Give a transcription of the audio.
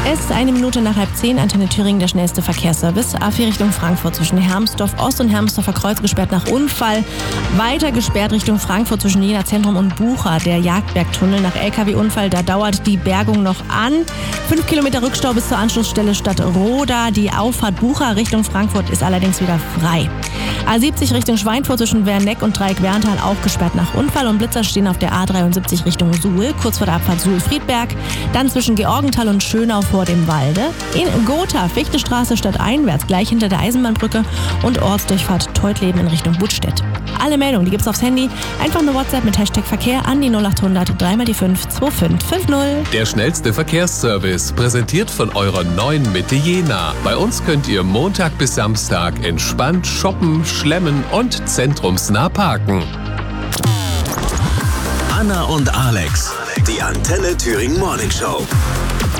Es ist 9:01, Antenne Thüringen, der schnellste Verkehrsservice. A4 Richtung Frankfurt zwischen Hermsdorf Ost und Hermsdorfer Kreuz gesperrt nach Unfall. Weiter gesperrt Richtung Frankfurt zwischen Jena Zentrum und Bucha. Der Jagdbergtunnel nach LKW-Unfall, da dauert die Bergung noch an. 5 Kilometer Rückstau bis zur Anschlussstelle Stadtroda. Die Auffahrt Bucha Richtung Frankfurt ist allerdings wieder frei. A70 Richtung Schweinfurt zwischen Werneck und Dreieck-Werntal auch gesperrt nach Unfall. Und Blitzer stehen auf der A73 Richtung Suhl, kurz vor der Abfahrt Suhl-Friedberg. Dann zwischen Georgenthal und Schönau vor dem Walde. In Gotha, Fichtestraße stadteinwärts, gleich hinter der Eisenbahnbrücke. Und Ortsdurchfahrt Teutleben in Richtung Buttstedt. Alle Meldungen, die gibt's aufs Handy. Einfach eine WhatsApp mit Hashtag Verkehr an die 0800 3 die 5 2550. Der schnellste Verkehrsservice, präsentiert von eurer neuen Mitte Jena. Bei uns könnt ihr Montag bis Samstag entspannt shoppen, schlemmen und zentrumsnah parken. Anna und Alex, die Antenne Thüringen Morning Show.